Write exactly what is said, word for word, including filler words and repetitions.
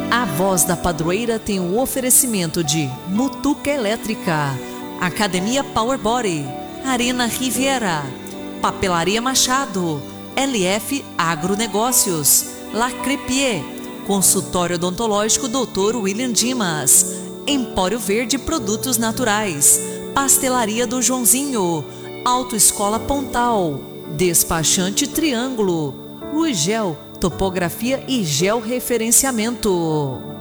A Voz da Padroeira tem o oferecimento de Mutuca Elétrica, Academia Power Body, Arena Riviera, Papelaria Machado, L F Agronegócios, La Crepier, Consultório Odontológico doutor William Dimas, Empório Verde Produtos Naturais, Pastelaria do Joãozinho, Autoescola Pontal, Despachante Triângulo, Ruigel, Topografia e Georreferenciamento.